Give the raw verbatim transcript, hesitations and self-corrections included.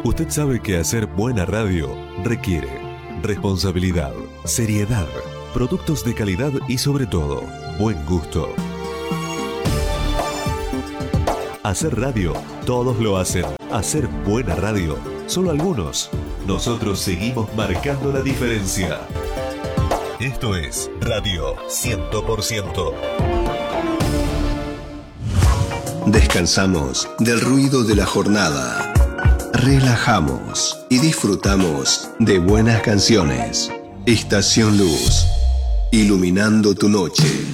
Usted sabe que hacer buena radio requiere responsabilidad, seriedad, productos de calidad y sobre todo, buen gusto. Hacer radio, todos lo hacen. Hacer buena radio, solo algunos. Nosotros seguimos marcando la diferencia. Esto es Radio cien por ciento. Descansamos del ruido de la jornada. Relajamos y disfrutamos de buenas canciones. Estación Luz, iluminando tu noche.